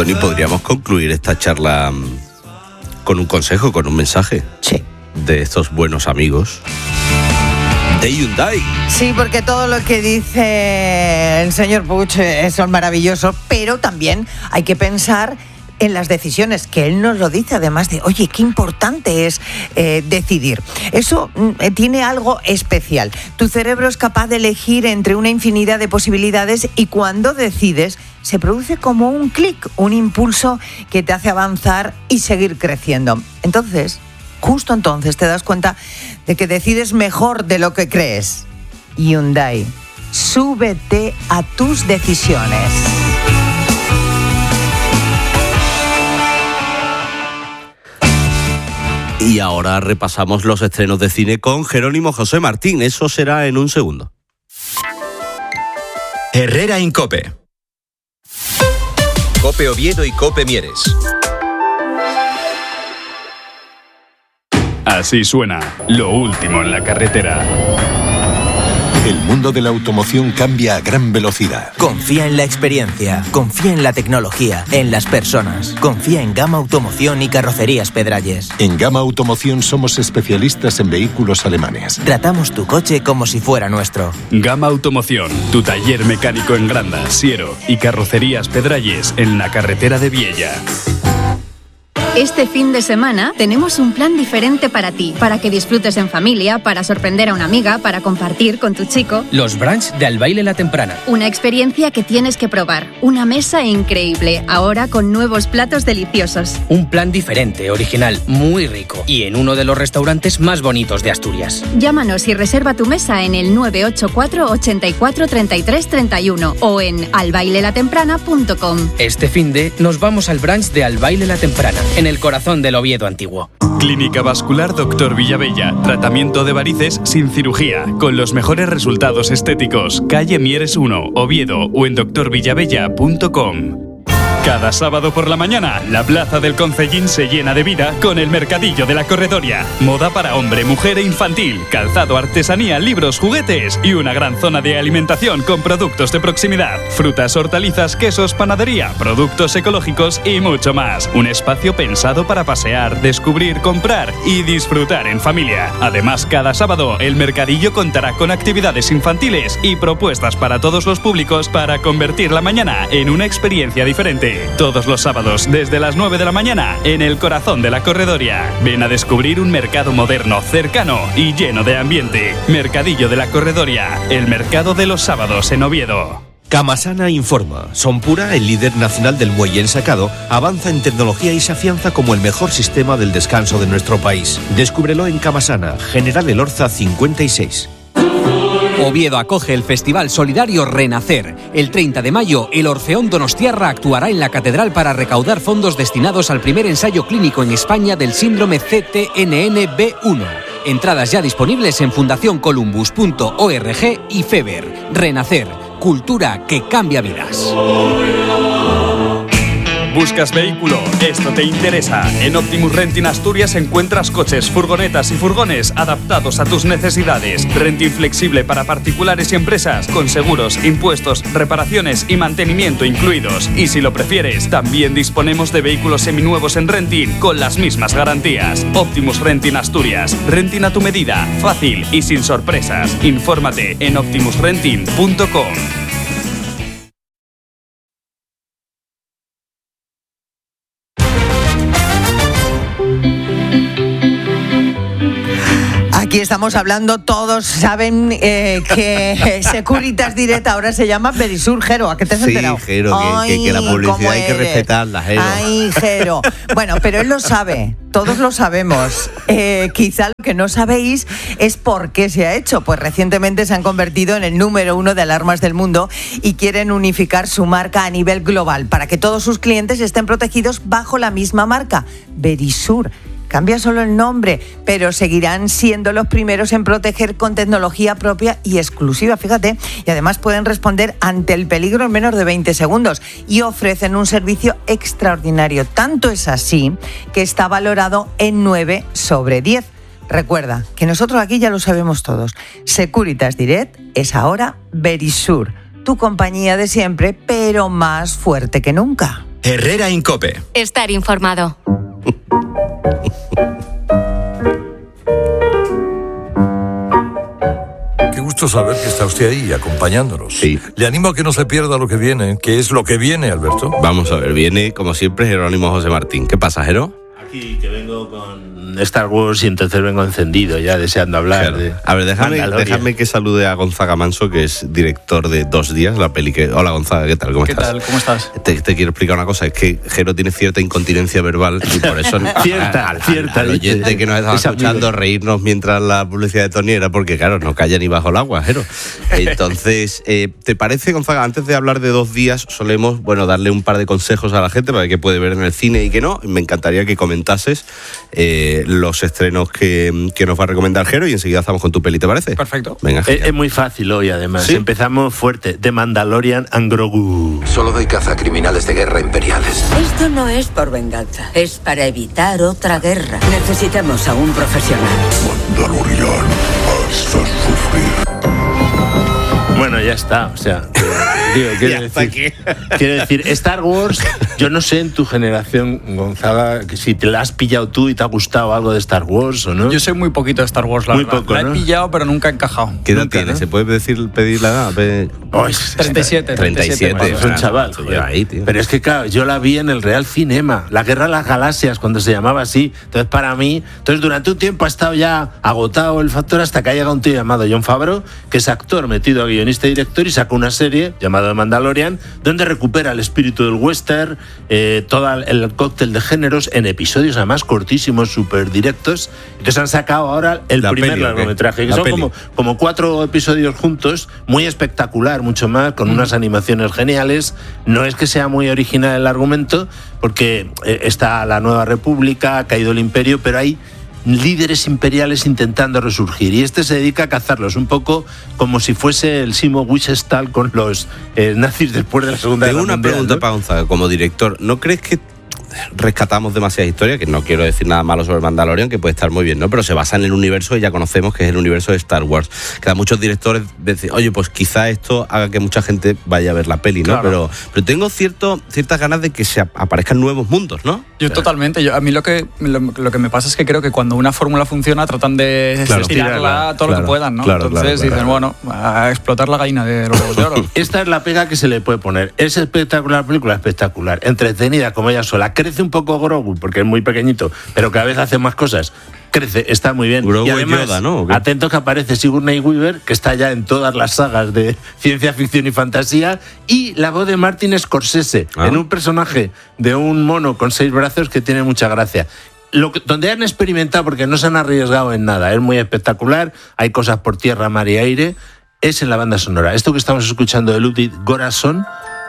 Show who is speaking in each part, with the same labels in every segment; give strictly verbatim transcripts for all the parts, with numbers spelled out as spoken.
Speaker 1: Tony, podríamos concluir esta charla con un consejo, con un mensaje.
Speaker 2: Sí.
Speaker 1: De estos buenos amigos de Hyundai.
Speaker 2: Sí, porque todo lo que dice el señor Puig son maravillosos, pero también hay que pensar en las decisiones, que él nos lo dice, además de, oye, qué importante es eh, decidir. Eso eh, tiene algo especial. Tu cerebro es capaz de elegir entre una infinidad de posibilidades y cuando decides se produce como un clic, un impulso que te hace avanzar y seguir creciendo. Entonces, justo entonces te das cuenta de que decides mejor de lo que crees. Hyundai, súbete a tus decisiones.
Speaker 1: Y ahora repasamos los estrenos de cine con Jerónimo José Martín. Eso será en un segundo.
Speaker 3: Herrera en COPE. COPE Oviedo y COPE Mieres.
Speaker 4: Así suena lo último en la carretera.
Speaker 5: El mundo de la automoción cambia a gran velocidad.
Speaker 6: Confía en la experiencia, confía en la tecnología, en las personas. Confía en Gama Automoción y Carrocerías Pedralles.
Speaker 5: En Gama Automoción somos especialistas en vehículos alemanes.
Speaker 6: Tratamos tu coche como si fuera nuestro.
Speaker 4: Gama Automoción, tu taller mecánico en Granda, Siero y Carrocerías Pedralles en la carretera de Viella.
Speaker 7: Este fin de semana tenemos un plan diferente para ti, para que disfrutes en familia, para sorprender a una amiga, para compartir con tu chico.
Speaker 8: Los brunch de Al Baile La Temprana.
Speaker 7: Una experiencia que tienes que probar. Una mesa increíble, ahora con nuevos platos deliciosos.
Speaker 8: Un plan diferente, original, muy rico y en uno de los restaurantes más bonitos de Asturias.
Speaker 7: Llámanos y reserva tu mesa en el nueve ocho cuatro, ochenta y cuatro, treinta y tres, treinta y uno o en al baile la temprana punto com.
Speaker 8: Este finde nos vamos al brunch de Al Baile La Temprana, en el corazón del Oviedo antiguo.
Speaker 4: Clínica Vascular Doctor Villavella. Tratamiento de varices sin cirugía, con los mejores resultados estéticos. Calle Mieres uno, Oviedo o en doctor villavella punto com. Cada sábado por la mañana, la plaza del Concellín se llena de vida con el Mercadillo de la Corredoria. Moda para hombre, mujer e infantil, calzado, artesanía, libros, juguetes y una gran zona de alimentación con productos de proximidad. Frutas, hortalizas, quesos, panadería, productos ecológicos y mucho más. Un espacio pensado para pasear, descubrir, comprar y disfrutar en familia. Además, cada sábado, el Mercadillo contará con actividades infantiles y propuestas para todos los públicos para convertir la mañana en una experiencia diferente. Todos los sábados desde las nueve de la mañana en el corazón de la Corredoria. Ven a descubrir un mercado moderno, cercano y lleno de ambiente. Mercadillo de la Corredoria, el mercado de los sábados en Oviedo.
Speaker 9: Camasana informa. Sonpura, el líder nacional del muelle ensacado, avanza en tecnología y se afianza como el mejor sistema del descanso de nuestro país. Descúbrelo en Camasana, General Elorza cincuenta y seis.
Speaker 10: Oviedo acoge el Festival Solidario Renacer. El treinta de mayo, el Orfeón Donostiarra actuará en la Catedral para recaudar fondos destinados al primer ensayo clínico en España del síndrome C T N N B uno. Entradas ya disponibles en fundación columbus punto org y Feber. Renacer, cultura que cambia vidas.
Speaker 4: ¿Buscas vehículo? Esto te interesa. En Optimus Renting Asturias encuentras coches, furgonetas y furgones adaptados a tus necesidades. Renting flexible para particulares y empresas, con seguros, impuestos, reparaciones y mantenimiento incluidos. Y si lo prefieres, también disponemos de vehículos seminuevos en renting con las mismas garantías. Optimus Renting Asturias. Renting a tu medida, fácil y sin sorpresas. Infórmate en optimus renting punto com.
Speaker 2: Aquí estamos hablando, todos saben eh, que Securitas Direct ahora se llama Verisur. Jero, ¿a qué te has
Speaker 1: sí,
Speaker 2: enterado?
Speaker 1: Sí, Jero, que, que, que la publicidad hay que respetarla, Jero.
Speaker 2: Ay, Jero. Bueno, pero él lo sabe, todos lo sabemos. Eh, quizá lo que no sabéis es por qué se ha hecho. Pues recientemente se han convertido en el número uno de alarmas del mundo y quieren unificar su marca a nivel global para que todos sus clientes estén protegidos bajo la misma marca, Verisur. Cambia solo el nombre, pero seguirán siendo los primeros en proteger con tecnología propia y exclusiva, fíjate. Y además pueden responder ante el peligro en menos de veinte segundos y ofrecen un servicio extraordinario. Tanto es así que está valorado en nueve sobre diez. Recuerda que nosotros aquí ya lo sabemos todos. Securitas Direct es ahora Verisur, tu compañía de siempre, pero más fuerte que nunca.
Speaker 3: Herrera Incope.
Speaker 11: Estar informado.
Speaker 12: Qué gusto saber que está usted ahí acompañándonos.
Speaker 1: Sí.
Speaker 12: Le animo a que no se pierda lo que viene. ¿Qué es lo que viene, Alberto?
Speaker 1: Vamos a ver, viene como siempre Jerónimo José Martín. ¿Qué pasa, Jero?
Speaker 13: Aquí que vengo con Star Wars y entonces vengo encendido ya deseando hablar. Claro. De
Speaker 1: a ver, déjame, déjame que salude a Gonzaga Manso, que es director de Dos Días, la peli que... Hola Gonzaga, ¿qué tal? ¿Cómo
Speaker 14: ¿Qué
Speaker 1: estás?
Speaker 14: ¿Qué tal? ¿Cómo estás?
Speaker 1: Te, te quiero explicar una cosa, es que Jero tiene cierta incontinencia verbal y por eso
Speaker 13: cierta,
Speaker 1: al,
Speaker 13: cierta,
Speaker 1: al oyente que nos estaba escuchando amigo. reírnos mientras la publicidad de Tony era porque, claro, no calla ni bajo el agua, Jero. Entonces, eh, ¿te parece, Gonzaga, antes de hablar de Dos Días, solemos, bueno, darle un par de consejos a la gente para que puede ver en el cine y que no? Me encantaría que comentases eh, los estrenos que, que nos va a recomendar Jero y enseguida estamos con tu peli, ¿te parece?
Speaker 14: Perfecto.
Speaker 1: Venga,
Speaker 13: es, es muy fácil hoy, además. ¿Sí? Empezamos fuerte. The Mandalorian and Grogu.
Speaker 15: Solo doy caza a criminales de guerra imperiales.
Speaker 16: Esto no es por venganza, es para evitar otra guerra. Necesitamos a un profesional.
Speaker 15: Mandalorian, hasta sufrir.
Speaker 13: Bueno, ya está, o sea, digo, quiero, decir, quiero decir, Star Wars, yo no sé en tu generación, Gonzaga, que si te la has pillado tú y te ha gustado algo de Star Wars o no.
Speaker 14: Yo sé muy poquito de Star Wars, la
Speaker 13: muy
Speaker 14: verdad.
Speaker 13: Poco,
Speaker 14: la
Speaker 13: ¿no?
Speaker 14: he pillado, pero nunca he encajado.
Speaker 1: ¿Qué edad
Speaker 14: nunca,
Speaker 1: tienes?
Speaker 14: ¿no?
Speaker 1: ¿Se puede decir, pedir la edad?
Speaker 13: Oh,
Speaker 14: treinta y siete.
Speaker 1: treinta y siete.
Speaker 13: Bueno, es un chaval.
Speaker 1: Ahí, tío.
Speaker 13: Pero es que, claro, yo la vi en el Real Cinema, la Guerra de las Galaxias, cuando se llamaba así. Entonces, para mí, entonces durante un tiempo ha estado ya agotado el factor hasta que ha llegado un tío llamado Jon Favreau, que es actor metido a guionista y director, y sacó una serie llamada Mandalorian, donde recupera el espíritu del western, eh, todo el cóctel de géneros en episodios además cortísimos, súper directos. Entonces han sacado ahora el
Speaker 1: la
Speaker 13: primer
Speaker 1: peli,
Speaker 13: largometraje, que
Speaker 1: la
Speaker 13: son
Speaker 1: peli.
Speaker 13: como, como cuatro episodios juntos, muy espectacular, mucho más, con mm. unas animaciones geniales. No es que sea muy original el argumento, porque eh, está la Nueva República, ha caído el Imperio, pero hay líderes imperiales intentando resurgir, y este se dedica a cazarlos un poco como si fuese el Simo Wittgenstein con los eh, nazis después de la Segunda Guerra Mundial.
Speaker 1: Tengo una pregunta, ¿no? para Gonzaga, como director, ¿no crees que rescatamos demasiada historia? Que no quiero decir nada malo sobre Mandalorian, que puede estar muy bien, ¿no? Pero se basa en el universo que ya conocemos, que es el universo de Star Wars. Que a muchos directores dicen, oye, pues quizá esto haga que mucha gente vaya a ver la peli, ¿no? Claro. Pero, pero tengo cierto, ciertas ganas de que se aparezcan nuevos mundos, ¿no?
Speaker 14: Yo claro. totalmente. Yo, a mí lo que, lo, lo que me pasa es que creo que cuando una fórmula funciona tratan de claro. estirarla todo claro. lo que puedan, ¿no?
Speaker 1: Claro,
Speaker 14: Entonces
Speaker 1: claro, claro,
Speaker 14: dicen, bueno, a explotar la gallina de los huevos de oro.
Speaker 13: Esta es la pega que se le puede poner. Es espectacular, película espectacular, entretenida como ella sola. Crece un poco Grogu porque es muy pequeñito, pero cada vez hace más cosas. Crece, está muy bien.
Speaker 1: Grogu
Speaker 13: y además,
Speaker 1: Yoda, ¿no?
Speaker 13: atentos que aparece Sigourney Weaver, que está ya en todas las sagas de ciencia ficción y fantasía, y la voz de Martin Scorsese, ah. en un personaje de un mono con seis brazos que tiene mucha gracia. Lo que, donde han experimentado, porque no se han arriesgado en nada, es muy espectacular, hay cosas por tierra, mar y aire, es en la banda sonora. Esto que estamos escuchando de Ludwig Göransson,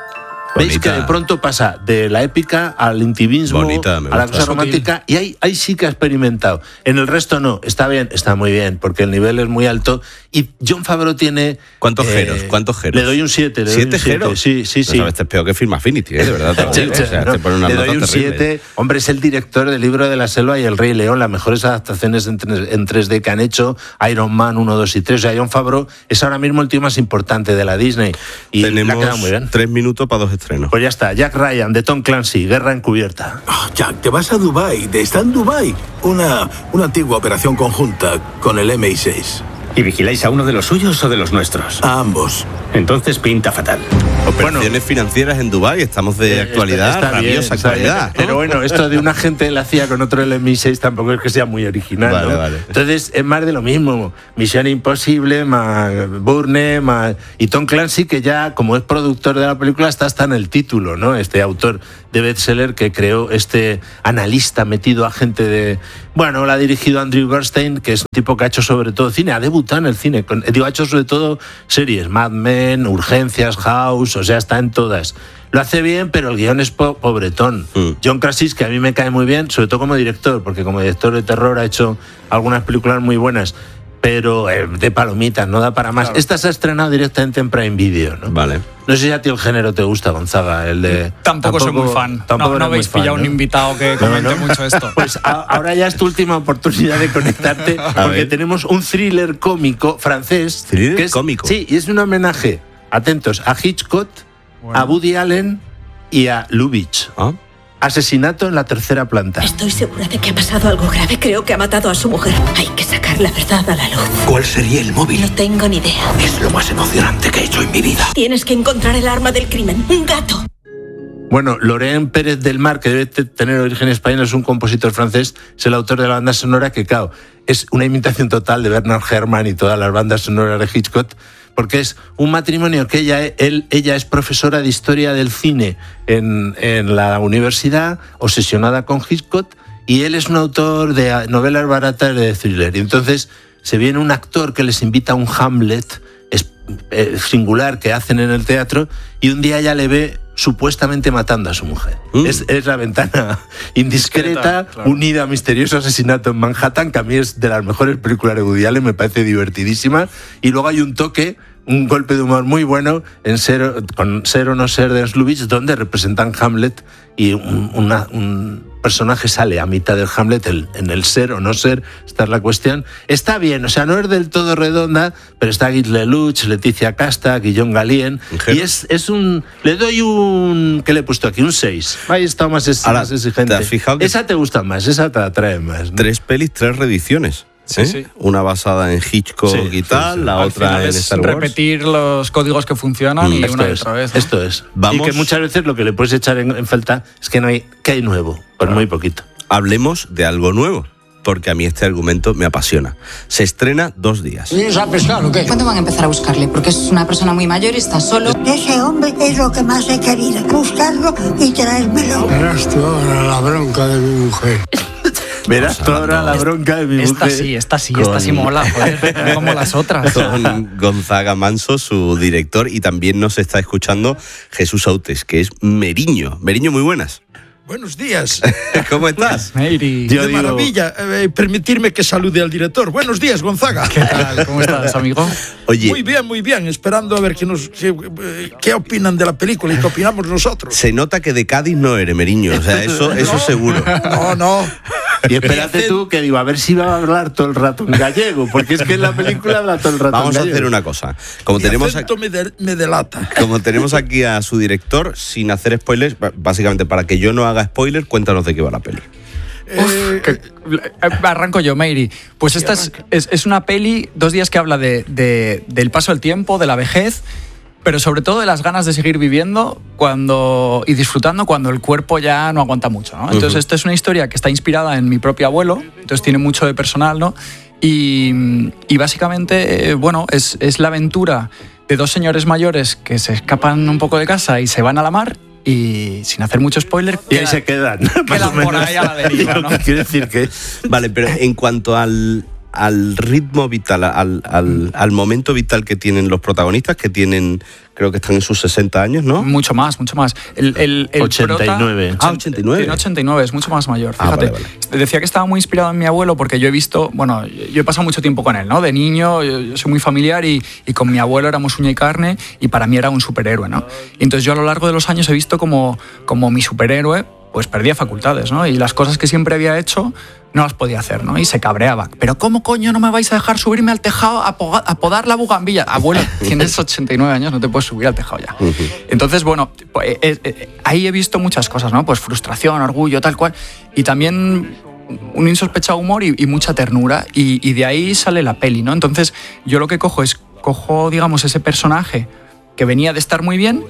Speaker 13: veis que de pronto pasa de la épica al intimismo, Bonita, a la cosa romántica, y ahí, ahí sí que ha experimentado. En el resto no, está bien, está muy bien, porque el nivel es muy alto. Y Jon Favreau tiene...
Speaker 1: ¿Cuántos eh, geros? ¿Cuántos geros?
Speaker 13: Le doy un siete.
Speaker 1: ¿Siete geros?
Speaker 13: Sí, sí, sí.
Speaker 1: Pues este es peor que Film Affinity, ¿eh? De verdad. Te lo digo. O sea,
Speaker 13: no,
Speaker 1: te pone una
Speaker 13: le
Speaker 1: nota
Speaker 13: doy un siete. Hombre, es el director del Libro de la Selva y El Rey León, las mejores adaptaciones en, en tres D que han hecho, Iron Man uno, dos y tres. O sea, Jon Favreau es ahora mismo el tío más importante de la Disney. Y
Speaker 1: tenemos
Speaker 13: le ha quedado muy bien.
Speaker 1: Tres minutos para dos estrenos.
Speaker 13: Pues ya está. Jack Ryan, de Tom Clancy, Guerra Encubierta.
Speaker 17: Oh, Jack, te vas a Dubái, de está en Dubái. Una, una antigua operación conjunta con el M I seis.
Speaker 18: ¿Y vigiláis a uno de los suyos o de los nuestros?
Speaker 17: A ambos.
Speaker 18: Entonces pinta fatal.
Speaker 1: Operaciones bueno, financieras en Dubái, estamos de eh, actualidad, está, está rabiosa bien, actualidad.
Speaker 13: ¿no? Pero bueno, esto de un agente de la C I A con otro el M I seis tampoco es que sea muy original,
Speaker 1: vale,
Speaker 13: ¿no?
Speaker 1: Vale.
Speaker 13: Entonces es más de lo mismo. Misión Imposible, más Bourne, más... Y Tom Clancy, que ya como es productor de la película, está hasta en el título, ¿no? Este autor de bestseller que creó este analista metido agente de... Bueno, la ha dirigido Andrew Bernstein, que es un tipo que ha hecho sobre todo cine, ha debutado en el cine, con, digo, ha hecho sobre todo series, Mad Men, Urgencias, House, o sea, está en todas. Lo hace bien, pero el guión es po- pobretón. Mm. John Krasinski, que a mí me cae muy bien, sobre todo como director, porque como director de terror ha hecho algunas películas muy buenas, pero eh, de palomitas, no da para más. Claro. Esta se ha estrenado directamente en Prime Video, ¿no?
Speaker 1: Vale.
Speaker 13: No sé si a ti el género te gusta, Gonzaga, el de...
Speaker 14: Tampoco, tampoco soy muy fan. No, no habéis pillado un ¿no? invitado que comente no, no. mucho esto.
Speaker 13: Pues a, ahora ya es tu última oportunidad de conectarte, porque ver. tenemos un thriller cómico francés.
Speaker 1: ¿Thriller
Speaker 13: que es,
Speaker 1: cómico?
Speaker 13: Sí, y es un homenaje, atentos, a Hitchcock, bueno. a Woody Allen y a Lubitsch.
Speaker 1: ¿Ah?
Speaker 13: Asesinato en la tercera planta.
Speaker 11: Estoy segura de que ha pasado algo grave. Creo que ha matado a su mujer. Hay que sacar la verdad a la luz.
Speaker 15: ¿Cuál sería el móvil?
Speaker 11: No tengo ni idea.
Speaker 15: Es lo más emocionante que he hecho en mi vida.
Speaker 11: Tienes que encontrar el arma del crimen. Un gato.
Speaker 13: Bueno, Laurent Pérez del Mar, que debe tener origen español, es un compositor francés, es el autor de la banda sonora que, claro, es una imitación total de Bernard Herrmann y todas las bandas sonoras de Hitchcock, porque es un matrimonio que ella, él, ella es profesora de historia del cine en, en la universidad, obsesionada con Hitchcock, y él es un autor de novelas baratas de thriller. Y entonces se viene un actor que les invita a un Hamlet es, eh, singular que hacen en el teatro, y un día ella le ve supuestamente matando a su mujer. Mm. Es, es la ventana indiscreta, claro, unida a misterioso asesinato en Manhattan, que a mí es de las mejores películas de Woody Allen, me parece divertidísima. Y luego hay un toque, un golpe de humor muy bueno en Ser, con Ser o no ser de Ernst Lubitsch, donde representan Hamlet y un, una, un personaje sale a mitad del Hamlet, el, en el ser o no ser, esta es la cuestión. Está bien, o sea, no es del todo redonda, pero está Guy Lelouch, Leticia Casta, Guillaume Gallienne, y es, es un... Le doy un... ¿Qué le he puesto aquí? Un seis. Ahí está más, es,
Speaker 1: Ahora,
Speaker 13: más exigente.
Speaker 1: ¿te has fijado que
Speaker 13: esa te gusta más, esa te atrae más, ¿no?
Speaker 1: Tres pelis, tres reediciones.
Speaker 14: Sí,
Speaker 1: ¿Eh?
Speaker 14: sí.
Speaker 1: Una basada en Hitchcock
Speaker 13: Sí,
Speaker 1: y tal,
Speaker 13: sí, sí.
Speaker 1: la
Speaker 14: Al
Speaker 1: otra
Speaker 14: final
Speaker 1: en
Speaker 14: es
Speaker 1: Star Wars.
Speaker 14: repetir los códigos que funcionan
Speaker 1: Mm.
Speaker 14: y
Speaker 13: Esto
Speaker 14: una y
Speaker 13: es,
Speaker 14: otra vez, ¿no?
Speaker 13: Esto es.
Speaker 1: Vamos.
Speaker 13: Y que muchas veces lo que le puedes echar en, en falta es que no hay, que hay nuevo, por muy poquito.
Speaker 1: Hablemos de algo nuevo, porque a mí este argumento me apasiona. Se estrena dos días.
Speaker 19: ¿Vienes a pescar o qué? ¿Cuándo van a empezar a buscarle? Porque es una persona muy mayor y está solo.
Speaker 20: Ese hombre es lo que más he querido, buscarlo y traérmelo.
Speaker 21: Verás tú ahora la bronca de mi mujer.
Speaker 13: Verás tú ahora la bronca de mi
Speaker 14: Esta
Speaker 13: mujer.
Speaker 14: sí, esta sí,
Speaker 1: Con-
Speaker 14: esta sí mola, joder, no como las otras.
Speaker 1: Con Gonzaga Manso, su director, y también nos está escuchando Jesús Autes, que es Meriño. Meriño, muy buenas.
Speaker 22: Buenos días.
Speaker 1: ¿Cómo estás?
Speaker 14: Meiri.
Speaker 22: De maravilla. Eh, permitirme que salude al director. Buenos días, Gonzaga.
Speaker 14: ¿Qué tal? ¿Cómo estás, amigo?
Speaker 1: Oye,
Speaker 22: Muy bien, muy bien. Esperando a ver qué, nos, qué, eh, qué opinan de la película y qué opinamos nosotros.
Speaker 1: se nota que de Cádiz no eres, Meriño. O sea, eso, eso seguro.
Speaker 22: No, no.
Speaker 13: Y espérate tú que digo, a ver si va a hablar todo el rato en gallego, porque es que en la película habla todo el rato
Speaker 1: Vamos
Speaker 13: en
Speaker 1: a
Speaker 13: gallego.
Speaker 1: hacer una cosa. Como
Speaker 22: Mi
Speaker 1: tenemos,
Speaker 22: acento me, de- me delata.
Speaker 1: como tenemos aquí a su director, sin hacer spoilers, b- básicamente para que yo no haga spoiler, cuéntanos de qué va la peli.
Speaker 22: Eh,
Speaker 14: Que- eh, arranco yo, Meiri. Pues esta es, es, es una peli, dos días que habla de, de- del paso del tiempo, de la vejez, pero sobre todo de las ganas de seguir viviendo cuando y disfrutando cuando el cuerpo ya no aguanta mucho, ¿no? Entonces,
Speaker 1: Ujú.
Speaker 14: esta es una historia que está inspirada en mi propio abuelo, entonces tiene mucho de personal, ¿no? Y, y básicamente, eh, bueno, es, es la aventura de dos señores mayores que se escapan un poco de casa y se van a la mar y, sin hacer mucho spoiler,
Speaker 13: Y ahí
Speaker 14: quedan-
Speaker 13: se quedan. más
Speaker 14: quedan
Speaker 13: o menos.
Speaker 14: por ahí a la deriva, ¿no?
Speaker 13: Quiere decir que...
Speaker 1: Vale, pero en cuanto al, al ritmo vital, al, al, al momento vital que tienen los protagonistas, que tienen, creo que están en sus sesenta años, ¿no?
Speaker 14: Mucho más, mucho más. El, el, el
Speaker 13: ochenta y nueve.
Speaker 14: prota-
Speaker 1: Ah, ochenta y nueve.
Speaker 14: Tiene ochenta y nueve, es mucho más mayor.
Speaker 1: Ah,
Speaker 14: Fíjate.
Speaker 1: vale,
Speaker 14: Decía que estaba muy inspirado en mi abuelo porque yo he visto, bueno, yo he pasado mucho tiempo con él, ¿no? De niño, yo, yo soy muy familiar y, y con mi abuelo éramos uña y carne y para mí era un superhéroe, ¿no? Y entonces yo a lo largo de los años he visto como, como mi superhéroe pues perdía facultades, ¿no? Y las cosas que siempre había hecho no las podía hacer, ¿no? Y se cabreaba. ¿Pero cómo coño no me vais a dejar subirme al tejado a, poga- a podar la bugambilla? Abuelo, tienes ochenta y nueve años, no te puedes subir al tejado ya. Entonces, bueno, pues, eh, eh, ahí he visto muchas cosas, ¿no? Pues frustración, orgullo, tal cual. Y también un insospechado humor y, y mucha ternura. Y, y de ahí sale la peli, ¿no? Entonces, yo lo que cojo es, cojo, digamos, ese personaje que venía de estar muy bien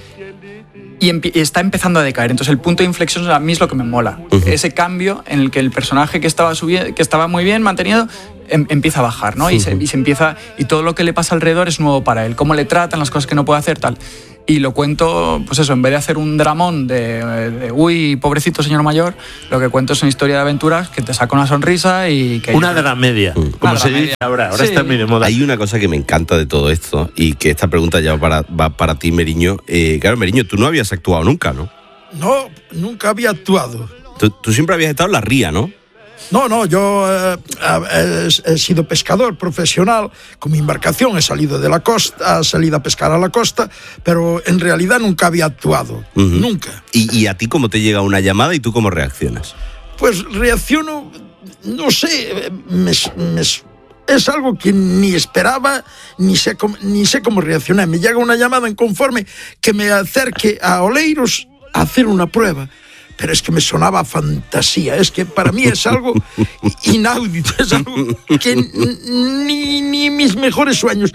Speaker 14: y empi- está empezando a decaer. Entonces el punto de inflexión a mí es lo que me mola.
Speaker 1: Ujú.
Speaker 14: Ese cambio en el que el personaje que estaba, subi- que estaba muy bien mantenido em- empieza a bajar, ¿no? Y, se, y se empieza... Y todo lo que le pasa alrededor es nuevo para él. Cómo le tratan, las cosas que no puede hacer, tal. Y lo cuento, pues eso, en vez de hacer un dramón de, de uy, pobrecito señor mayor, lo que cuento es una historia de aventuras que te saca una sonrisa y que...
Speaker 13: Una dramedia, como
Speaker 14: Una
Speaker 13: se
Speaker 14: dramedia.
Speaker 13: dice ahora. Ahora
Speaker 14: Sí.
Speaker 13: está muy de moda.
Speaker 1: Hay una cosa que me encanta de todo esto y que esta pregunta ya va para, va para ti, Meriño. Eh, claro, Meriño, tú no habías actuado nunca, ¿no?
Speaker 22: No, nunca había actuado.
Speaker 1: Tú, tú siempre habías estado en la ría, ¿no?
Speaker 22: No, no, yo eh, he, he sido pescador profesional con mi embarcación, he salido de la costa, he salido a pescar a la costa, pero en realidad nunca había actuado,
Speaker 1: Ujú.
Speaker 22: nunca.
Speaker 1: ¿Y, ¿Y a ti cómo te llega una llamada y tú cómo reaccionas?
Speaker 22: Pues reacciono, no sé, me, me- es algo que ni esperaba, ni sé, cómo, ni sé cómo reaccionar. Me llega una llamada en conforme que me acerque a Oleiros a hacer una prueba. Pero es que me sonaba fantasía, es que para mí es algo inaudito, es algo que ni, ni mis mejores sueños,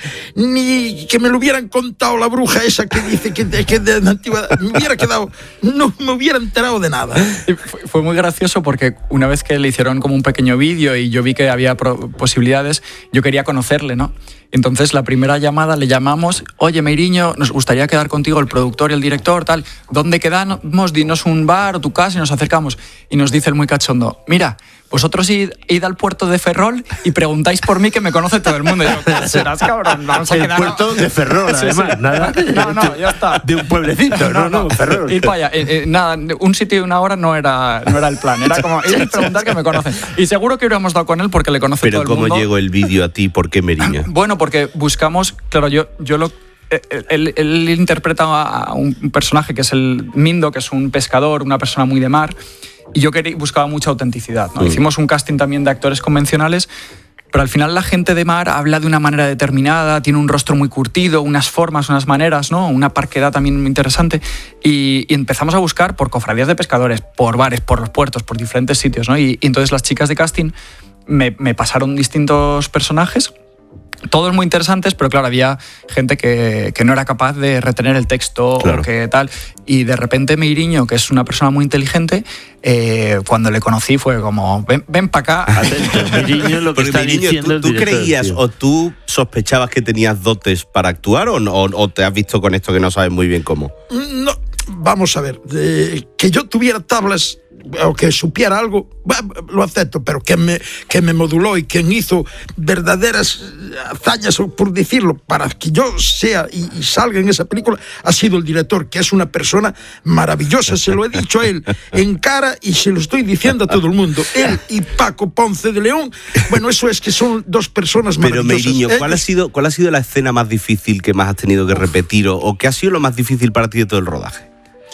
Speaker 22: ni que me lo hubieran contado la bruja esa que dice que, que de la antigüedad, me hubiera quedado, no me hubiera enterado de nada.
Speaker 14: Fue, fue muy gracioso porque una vez que le hicieron como un pequeño vídeo y yo vi que había pro- posibilidades, yo quería conocerle, ¿no? Entonces la primera llamada le llamamos, oye Meiriño, nos gustaría quedar contigo, el productor y el director, tal, ¿dónde quedamos? Dinos un bar o tu casa y nos acercamos. Y nos dice el muy cachondo, mira, vosotros id, id al puerto de Ferrol y preguntáis por mí que me conoce todo el mundo. Y yo, serás cabrón, vamos a
Speaker 13: el
Speaker 14: quedar...
Speaker 13: El puerto de Ferrol,
Speaker 14: sí,
Speaker 13: además,
Speaker 14: sí.
Speaker 13: nada.
Speaker 14: No, no, ya está.
Speaker 13: De un pueblecito, no, no, no Ferrol.
Speaker 14: Ir para allá, eh, eh, nada, un sitio y una hora no era, no era el plan, era como ir a preguntar que me conocen. Y seguro que hubiéramos dado con él porque le conoce
Speaker 1: Pero
Speaker 14: todo el mundo.
Speaker 1: ¿cómo llegó el vídeo a ti? ¿Por qué Meiriño?
Speaker 14: Bueno, porque buscamos, claro, yo, yo lo... Él, él interpreta a un personaje que es el Mindo, que es un pescador, una persona muy de mar, y yo quería, buscaba mucha autenticidad, ¿no? Mm. Hicimos un casting también de actores convencionales, pero al final la gente de mar habla de una manera determinada, tiene un rostro muy curtido, unas formas, unas maneras, ¿no? Una parquedad también muy interesante, y, y empezamos a buscar por cofradías de pescadores, por bares, por los puertos, por diferentes sitios, ¿no? Y, y entonces las chicas de casting me, me pasaron distintos personajes, todos muy interesantes, pero claro, había gente que, que no era capaz de retener el texto, claro, o que tal, y de repente Meiriño, que es una persona muy inteligente, eh, cuando le conocí fue como, ven, ven para acá.
Speaker 13: Atento, Meiriño, lo que está
Speaker 1: Meiriño,
Speaker 13: diciendo
Speaker 1: ¿tú,
Speaker 13: el
Speaker 1: ¿tú
Speaker 13: director,
Speaker 1: creías
Speaker 13: tío.
Speaker 1: o tú sospechabas que tenías dotes para actuar o, o, o te has visto con esto que no sabes muy bien cómo?
Speaker 22: No, vamos a ver, eh, que yo tuviera tablas o que supiera algo, bueno, lo acepto, pero quien me, que me moduló y quien hizo verdaderas hazañas, por decirlo, para que yo sea y, y salga en esa película, ha sido el director, que es una persona maravillosa, se lo he dicho a él en cara y se lo estoy diciendo a todo el mundo. Él y Paco Ponce de León, bueno, eso es que son dos personas maravillosas.
Speaker 1: Pero Meiriño, ¿cuál ha sido, cuál ha sido la escena más difícil que más has tenido que repetir o, o qué ha sido lo más difícil para ti de todo el rodaje?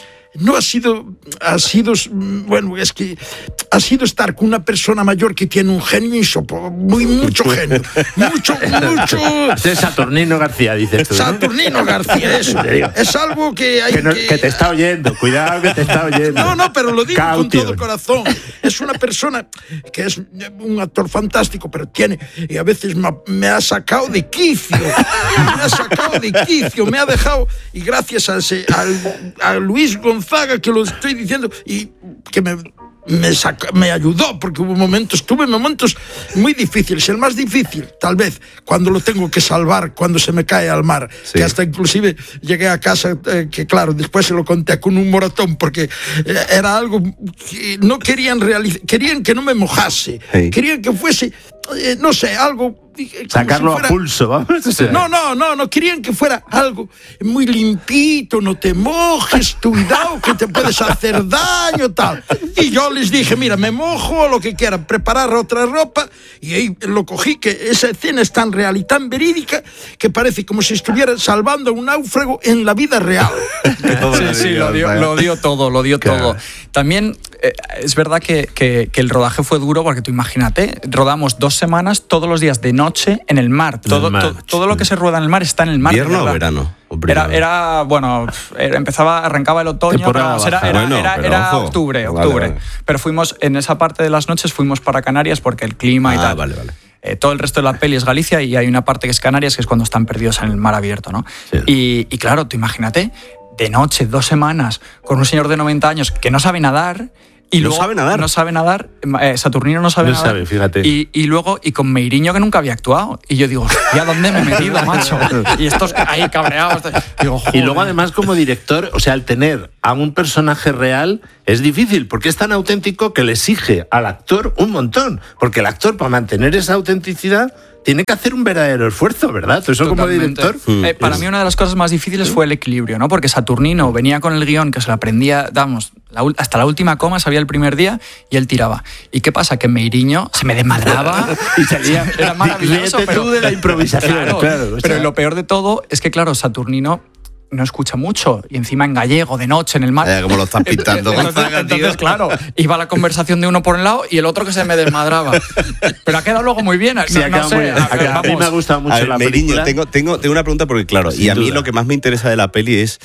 Speaker 22: No ha sido, ha sido, bueno, es que ha sido estar con una persona mayor que tiene un genio insoportable, muy, mucho genio, mucho, mucho.
Speaker 13: Es Saturnino García, dices tú, ¿no?
Speaker 22: Saturnino García, eso. Es algo que hay
Speaker 13: que, no,
Speaker 22: que...
Speaker 13: que te está oyendo, cuidado que te está oyendo.
Speaker 22: No, no, pero lo digo
Speaker 13: Caution.
Speaker 22: con todo el corazón. Es una persona que es un actor fantástico, pero tiene, y a veces me ha, me ha sacado de quicio, me ha sacado de quicio, me ha dejado, y gracias a, ese, a, a Luis González, Zaga, que lo estoy diciendo y que me, me, saca, me ayudó, porque hubo momentos, tuve momentos muy difíciles. El más difícil, tal vez, cuando lo tengo que salvar, cuando se me cae al mar, sí, que hasta inclusive llegué a casa, eh, que claro, después se lo conté con un moratón, porque eh, era algo que no querían realizar, querían que no me mojase, sí, querían que fuese, eh, no sé, algo...
Speaker 13: Sacarlo si fuera, a pulso, vamos. O sea.
Speaker 22: No, no, no, no, querían que fuera algo muy limpito, no te mojes, cuidado, que te puedes hacer daño, tal. Y yo les dije, mira, me mojo, lo que quieran, preparar otra ropa, y ahí lo cogí, que esa escena es tan real y tan verídica que parece como si estuviera salvando a un náufrago en la vida real.
Speaker 14: Sí, sí, lo dio, lo dio todo, lo dio claro. todo. También eh, es verdad que, que, que el rodaje fue duro, porque tú imagínate, rodamos dos semanas todos los días de noche noche en el mar. Todo, el mar. To, todo lo que se rueda en el mar está en el mar.
Speaker 1: ¿Invierno o verano? O
Speaker 14: era, era, bueno, era, empezaba, arrancaba el otoño, pero era, era, bueno, era, pero era octubre, octubre. Vale, vale. Pero fuimos, en esa parte de las noches fuimos para Canarias porque el clima ah, y tal.
Speaker 1: Vale, vale.
Speaker 14: Eh, todo el resto de la peli es Galicia y hay una parte que es Canarias, que es cuando están perdidos en el mar abierto, ¿no? Sí. Y, y claro, tú imagínate, de noche, dos semanas, con un señor de noventa años que no sabe nadar. Y
Speaker 1: no
Speaker 14: luego,
Speaker 1: sabe nadar.
Speaker 14: No sabe nadar. Eh, Saturnino no sabe
Speaker 13: no
Speaker 14: nadar.
Speaker 13: Sabe, fíjate.
Speaker 14: Y, y luego, y con Meiriño, que nunca había actuado. Y yo digo, ¿a dónde me he metido, macho? Y estos ahí cabreados. Digo,
Speaker 13: y luego, además, como director, o sea, al tener a un personaje real es difícil, porque es tan auténtico que le exige al actor un montón. Porque el actor, para mantener esa autenticidad, tiene que hacer un verdadero esfuerzo, ¿verdad? Eso como director.
Speaker 14: Eh, para mí una de las cosas más difíciles fue el equilibrio, ¿no? Porque Saturnino venía con el guión que se lo aprendía, vamos, la, hasta la última coma sabía el primer día y él tiraba. ¿Y qué pasa? Que Meiriño se me desmadraba y salía, era maravilloso.
Speaker 13: Pero, tú de la improvisación, claro. claro o sea.
Speaker 14: Pero lo peor de todo es que, claro, Saturnino no escucha mucho y encima en gallego, de noche, en el mar.
Speaker 1: Eh, como lo estás pintando.
Speaker 14: entonces, entonces, claro, iba la conversación de uno por un lado y el otro que se me desmadraba. Pero ha quedado luego muy bien.
Speaker 13: Sí,
Speaker 14: no, no sé,
Speaker 13: muy bien. A, ver, a mí me ha gustado mucho
Speaker 1: a ver,
Speaker 13: la
Speaker 1: Meiriño,
Speaker 13: película.
Speaker 1: Tengo, tengo, tengo una pregunta porque, claro, Sin y a mí duda. Lo que más me interesa de la peli es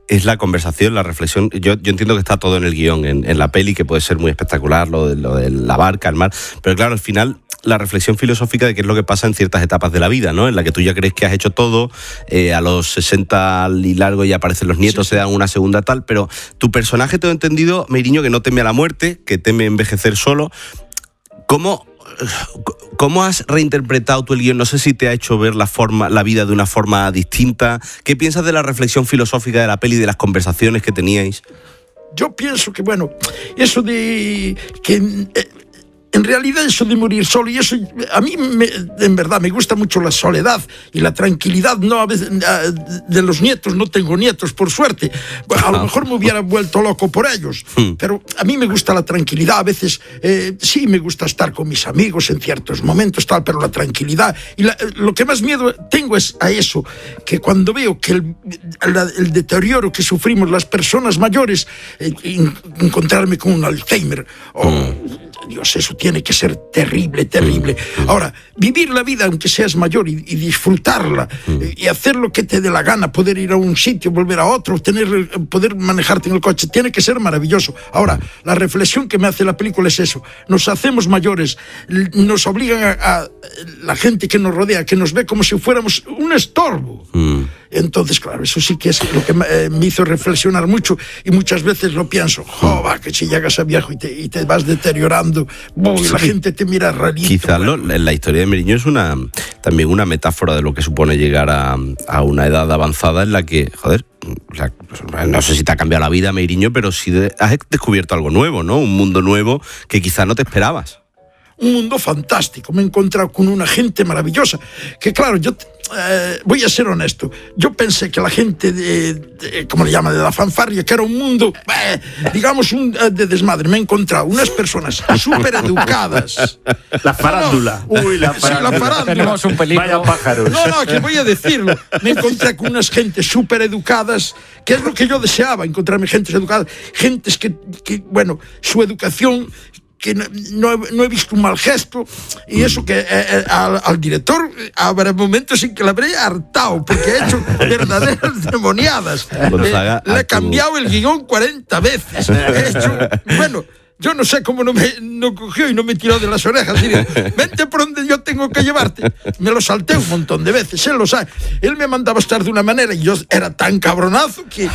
Speaker 1: es la conversación, la reflexión. Yo, yo entiendo que está todo en el guión, en, en la peli, que puede ser muy espectacular, lo de, lo de la barca, el mar, pero claro, al final la reflexión filosófica de qué es lo que pasa en ciertas etapas de la vida, ¿no? En la que tú ya crees que has hecho todo, eh, a los sesenta y largo ya aparecen los nietos, sí, se dan una segunda tal, pero tu personaje, tengo entendido, Meiriño, que no teme a la muerte, que teme envejecer solo. ¿Cómo, cómo has reinterpretado tú el guión? No sé si te ha hecho ver la forma, la vida de una forma distinta. ¿Qué piensas de la reflexión filosófica de la peli y de las conversaciones que teníais?
Speaker 22: Yo pienso que, bueno, eso de que... Eh, En realidad eso de morir solo, y eso a mí me, en verdad me gusta mucho la soledad y la tranquilidad, no a veces, de los nietos, no tengo nietos por suerte, bueno, a lo mejor me hubiera vuelto loco por ellos, pero a mí me gusta la tranquilidad, a veces eh, sí me gusta estar con mis amigos en ciertos momentos, tal, pero la tranquilidad, y la, lo que más miedo tengo es a eso, que cuando veo que el, el, el deterioro que sufrimos las personas mayores, eh, encontrarme con un Alzheimer, o... Mm. Dios, eso tiene que ser terrible, terrible. Ahora, vivir la vida aunque seas mayor y, y disfrutarla y hacer lo que te dé la gana, poder ir a un sitio, volver a otro, tener, poder manejarte en el coche, tiene que ser maravilloso. Ahora, la reflexión que me hace la película es eso. Nos hacemos mayores, nos obligan a, a la gente que nos rodea, que nos ve como si fuéramos un estorbo. Mm. Entonces, claro, eso sí que es lo que eh, me hizo reflexionar mucho, y muchas veces lo pienso, jo, va, que si llegas a viejo y te, y te vas deteriorando, boy, sí, la gente te mira rarito.
Speaker 1: Quizás bueno. La historia de Meiriño es una también una metáfora de lo que supone llegar a, a una edad avanzada en la que, joder, o sea, no sé si te ha cambiado la vida, Meiriño, pero sí de, has descubierto algo nuevo, ¿no? Un mundo nuevo que quizás no te esperabas.
Speaker 22: Un mundo fantástico, me he encontrado con una gente maravillosa, que claro, yo eh, voy a ser honesto, yo pensé que la gente de, de ¿cómo le llama?, de la fanfarria, que era un mundo, eh, digamos, un, eh, de desmadre. Me he encontrado unas personas súper educadas.
Speaker 13: La farándula.
Speaker 22: No, no. Uy, la farándula. Sí, la farándula.
Speaker 14: Tenemos un peligro.
Speaker 13: Vaya pájaros.
Speaker 22: No, no, que voy a decirlo. Me encontré con unas gentes súper educadas, que es lo que yo deseaba, encontrarme gentes educadas, gentes que, que bueno, su educación... que no, no, no he visto un mal gesto, y eso que eh, al, al director habrá momentos en que le habré hartado porque he hecho verdaderas demoniadas.
Speaker 1: Bueno,
Speaker 22: eh, le he cambiado el guión cuarenta veces. He hecho, bueno, yo no sé cómo no me no cogió y no me tiró de las orejas. Y digo, vente por donde yo tengo que llevarte. Me lo salté un montón de veces, él lo sabe. Él me mandaba a estar de una manera y yo era tan cabronazo que...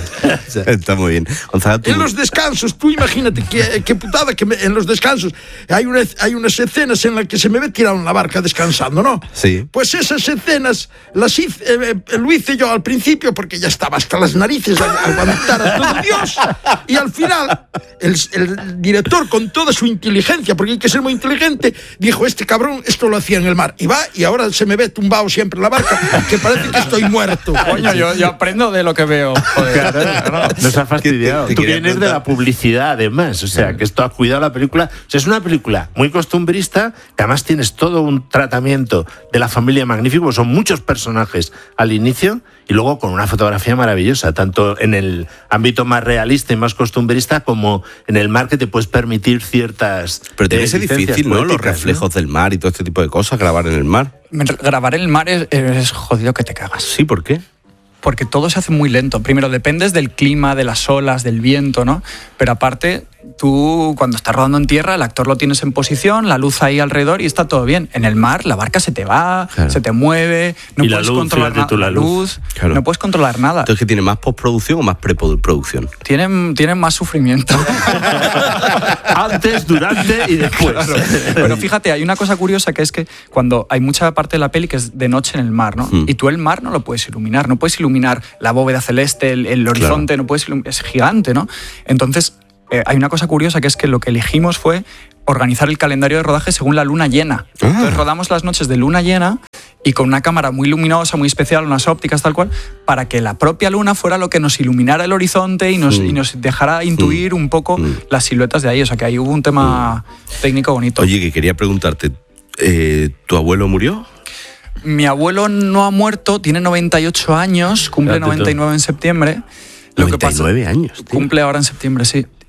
Speaker 1: Está muy bien. Gonzalo, tú...
Speaker 22: En los descansos, tú imagínate qué, qué putada que me, en los descansos hay, una, hay unas escenas en las que se me ve tirado en la barca descansando, ¿no?
Speaker 1: Sí.
Speaker 22: Pues esas escenas las hice, eh, lo hice yo al principio porque ya estaba hasta las narices a, a aguantar a todo Dios, y al final el, el director, con toda su inteligencia, porque hay que ser muy inteligente, dijo, este cabrón esto lo hacía en el mar, y va, y ahora se me ve tumbado siempre en la barca, que parece que estoy muerto.
Speaker 14: Coño, yo, yo aprendo de lo que veo. Joder.
Speaker 13: Claro, claro. Nos ha fastidiado. Tú vienes de la publicidad, además, o sea, que esto ha cuidado la película. O sea, es una película muy costumbrista, que además tienes todo un tratamiento de la familia magnífico, son muchos personajes al inicio, y luego con una fotografía maravillosa, tanto en el ámbito más realista y más costumbrista, como en el mar, que te puedes permitir ciertas...
Speaker 1: Pero tiene que ser difícil, ¿no? Los reflejos, ¿no?, del mar y todo este tipo de cosas, grabar en el mar.
Speaker 14: Grabar en el mar es, es jodido que te cagas.
Speaker 1: Sí, ¿por qué?
Speaker 14: Porque todo se hace muy lento. Primero, dependes del clima, de las olas, del viento, ¿no? Pero aparte, tú cuando estás rodando en tierra, el actor lo tienes en posición, la luz ahí alrededor y está todo bien. En el mar, la barca se te va, claro, se te mueve, no
Speaker 13: y
Speaker 14: puedes
Speaker 13: la luz,
Speaker 14: controlar nada. La luz, claro, no puedes controlar nada.
Speaker 1: Entonces, ¿qué tiene más postproducción o más preproducción?
Speaker 14: Tienen, tienen más sufrimiento.
Speaker 13: Antes, durante y después.
Speaker 14: Claro. Pero fíjate, hay una cosa curiosa, que es que cuando hay mucha parte de la peli que es de noche en el mar, ¿no? Mm. Y tú el mar no lo puedes iluminar, no puedes iluminar la bóveda celeste, el, el horizonte, claro, no puedes iluminar, es gigante, ¿no? Entonces, eh, hay una cosa curiosa, que es que lo que elegimos fue organizar el calendario de rodaje según la luna llena. Ah. Entonces rodamos las noches de luna llena y con una cámara muy luminosa, muy especial, unas ópticas tal cual, para que la propia luna fuera lo que nos iluminara el horizonte y nos, mm. y nos dejara intuir mm. un poco mm. las siluetas de ahí. O sea que ahí hubo un tema mm. técnico bonito.
Speaker 1: Oye, que quería preguntarte, eh, ¿tu abuelo murió?
Speaker 14: Mi abuelo no ha muerto, tiene noventa y ocho años, cumple noventa y nueve en septiembre.
Speaker 1: Lo noventa y nueve
Speaker 14: que pasa,
Speaker 1: años, tío.
Speaker 14: Cumple ahora en septiembre, sí.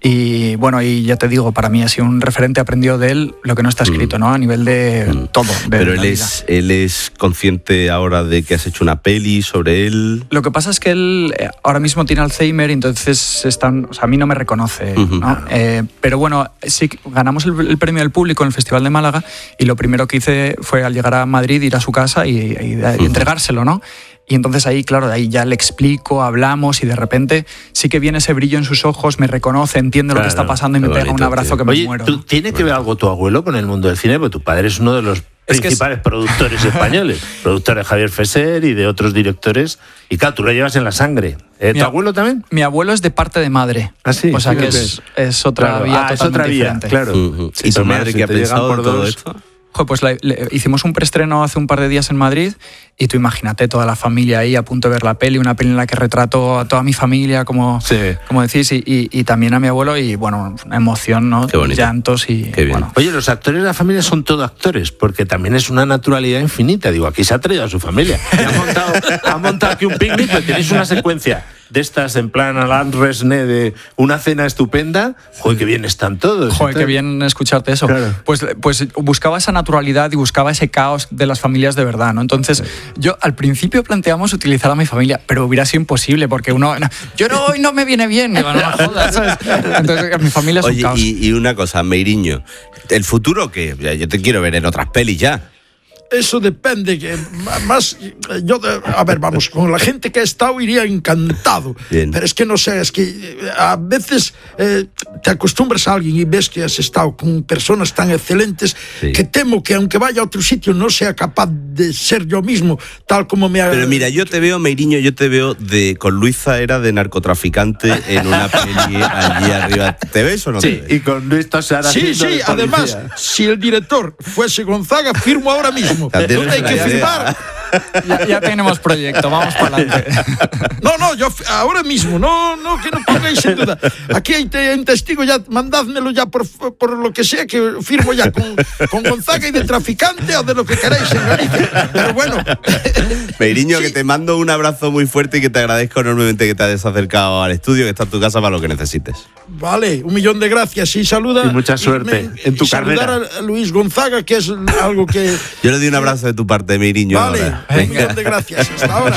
Speaker 14: Y bueno, y ya te digo, para mí ha sido un referente, aprendido de él lo que no está escrito, mm. ¿no? A nivel de mm. todo. De
Speaker 1: Pero él es, él es consciente ahora de que has hecho una peli sobre él.
Speaker 14: Lo que pasa es que él ahora mismo tiene Alzheimer y entonces están, o sea, a mí no me reconoce, uh-huh. ¿no? Eh, pero bueno, sí, ganamos el, el premio del público en el Festival de Málaga y lo primero que hice fue al llegar a Madrid ir a su casa y, y, y uh-huh. entregárselo, ¿no? Y entonces ahí, claro, de ahí ya le explico, hablamos y de repente sí que viene ese brillo en sus ojos, me reconoce, entiende claro, lo que está pasando y me bonito, pega un abrazo tío. que me
Speaker 13: Oye,
Speaker 14: muero.
Speaker 13: ¿tú, ¿tiene que ver algo tu abuelo con el mundo del cine? Porque tu padre es uno de los es principales que es... productores españoles, productor de Javier Fesser y de otros directores. Y claro, tú lo llevas en la sangre. ¿Eh, ¿Tu mi, abuelo también?
Speaker 14: Mi abuelo es de parte de madre.
Speaker 13: ¿Ah, sí?
Speaker 14: O sea que es, es otra
Speaker 13: claro.
Speaker 14: vía
Speaker 13: ah,
Speaker 14: totalmente
Speaker 13: es otra vía,
Speaker 14: diferente.
Speaker 13: Claro.
Speaker 1: Uh-huh. ¿Y tu madre si qué ha pensado por todo esto?
Speaker 14: Pues le, le, hicimos un preestreno hace un par de días en Madrid y tú imagínate toda la familia ahí a punto de ver la peli, una peli en la que retrato a toda mi familia, como, sí. como decís, y, y, y también a mi abuelo y bueno, una emoción, ¿no? Llantos y bueno.
Speaker 13: Oye, los actores de la familia son todos actores, porque también es una naturalidad infinita. Digo, aquí se ha traído a su familia. Y ha montado, ha montado aquí un picnic, pero tenéis una secuencia de estas en plan Alain Resnais de una cena estupenda. Joder, qué bien están todos.
Speaker 14: Joder, qué bien escucharte eso. Claro. Pues, pues buscaba esa naturalidad y buscaba ese caos de las familias de verdad, ¿no? Entonces, yo al principio planteamos utilizar a mi familia, pero hubiera sido imposible porque uno, no, yo no, hoy no me viene bien, digo, no me jodas, ¿sabes? Entonces, mi familia es
Speaker 1: Oye,
Speaker 14: un caos.
Speaker 1: Y, y una cosa, Meiriño, ¿el futuro qué? Yo te quiero ver en otras pelis ya.
Speaker 22: Eso depende, que más yo, a ver, vamos, con la gente que ha estado iría encantado. Bien. Pero es que no sé, es que a veces eh, te acostumbras a alguien y ves que has estado con personas tan excelentes sí. que temo que aunque vaya a otro sitio no sea capaz de ser yo mismo, tal como me ha...
Speaker 1: Pero mira, yo te veo, Meiriño, yo te veo de con Luis Zaera de narcotraficante en una peli allí arriba. ¿Te ves o no?
Speaker 13: Sí,
Speaker 1: te ves?
Speaker 13: Y con Luis Tosara.
Speaker 22: Sí, sí, además, si el director fuese Gonzaga, firmo ahora mismo. ¿Dónde hay que firmar?
Speaker 14: Ya, ya tenemos proyecto, vamos para adelante.
Speaker 22: No, no, yo ahora mismo, no, no, que no pongáis en duda. Aquí hay un testigo, ya mandádmelo ya por, por lo que sea, que firmo ya con, con Gonzaga y de traficante o de lo que queráis en Galicia. Pero bueno.
Speaker 1: Meiriño, sí. que te mando un abrazo muy fuerte y que te agradezco enormemente que te hayas acercado al estudio, que está en tu casa para lo que necesites.
Speaker 22: Vale, un millón de gracias y saluda.
Speaker 13: Y mucha suerte y me, en tu
Speaker 22: y
Speaker 13: carrera.
Speaker 22: Saludar a Luis Gonzaga, que es algo que...
Speaker 1: Yo le doy un abrazo de tu parte, Meiriño.
Speaker 22: Vale,
Speaker 1: ahora.
Speaker 22: un millón de gracias. Hasta ahora.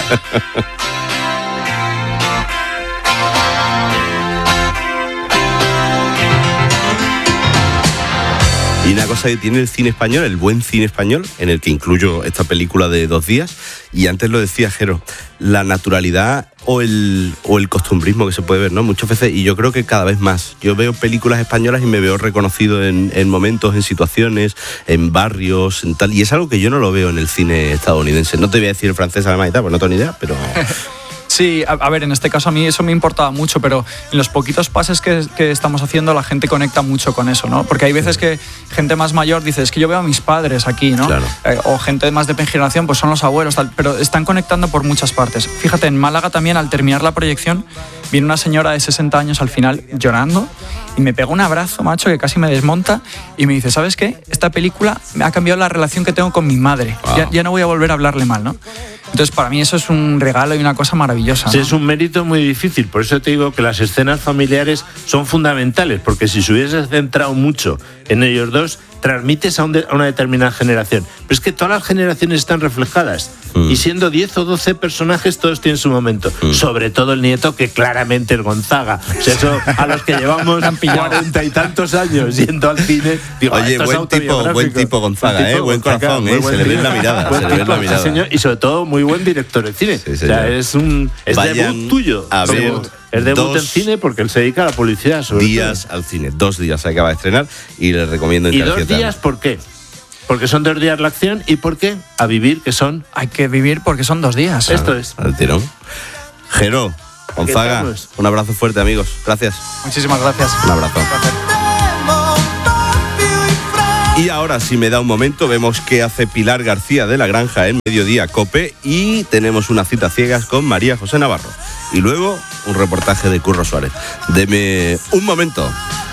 Speaker 1: Y una cosa que tiene el cine español, el buen cine español, en el que incluyo esta película de dos días, y antes lo decía Jero, la naturalidad o el, o el costumbrismo que se puede ver, ¿no? Muchas veces, y yo creo que cada vez más. Yo veo películas españolas y me veo reconocido en, en momentos, en situaciones, en barrios, en tal, y es algo que yo no lo veo en el cine estadounidense. No te voy a decir francés, alemán y tal, pues no tengo ni idea, pero...
Speaker 14: Sí, a, a ver, en este caso a mí eso me importaba mucho, pero en los poquitos pases que, que estamos haciendo la gente conecta mucho con eso, ¿no? Porque hay veces que gente más mayor dice, es que yo veo a mis padres aquí, ¿no? Claro. Eh, o gente más de generación, pues son los abuelos, tal, pero están conectando por muchas partes. Fíjate, en Málaga también, al terminar la proyección, viene una señora de sesenta años al final llorando y me pega un abrazo, macho, que casi me desmonta y me dice, ¿sabes qué? Esta película me ha cambiado la relación que tengo con mi madre. Wow. Ya, ya no voy a volver a hablarle mal, ¿no? Entonces, para mí eso es un regalo y una cosa maravillosa,
Speaker 13: sí,
Speaker 14: ¿no?
Speaker 13: Es un mérito muy difícil. Por eso te digo que las escenas familiares son fundamentales, porque si se hubiese centrado mucho en ellos dos, transmites a, un de, a una determinada generación. Pero es que todas las generaciones están reflejadas. Mm. Y siendo diez o doce personajes, todos tienen su momento. Mm. Sobre todo el nieto, que claramente es Gonzaga. O sea, eso a los que llevamos cuarenta y tantos años yendo al cine... Digo,
Speaker 1: oye, buen tipo, buen tipo Gonzaga, buen, tipo, ¿eh? buen corazón, ¿eh? Se le ve en la mirada. Se le ve en la mirada.
Speaker 13: Señor, y sobre todo, muy buen director de cine. Sí, o sea, es un es debut tuyo.
Speaker 1: A ver...
Speaker 13: Es debut en cine porque él se dedica a la publicidad. Sobre
Speaker 1: días todo. Al cine, dos días se acaba de estrenar y les recomiendo
Speaker 13: ¿Y dos días por qué? Porque son dos días la acción y ¿por qué? A vivir, que son...
Speaker 14: Hay que vivir porque son dos días.
Speaker 13: Esto es.
Speaker 1: Al tirón. Jero, Gonzaga, un abrazo fuerte, amigos. Gracias.
Speaker 14: Muchísimas gracias.
Speaker 1: Un abrazo. Y ahora, si me da un momento, vemos qué hace Pilar García de la Granja en Mediodía COPE y tenemos una cita ciegas con María José Navarro. Y luego, un reportaje de Curro Suárez. Deme un momento.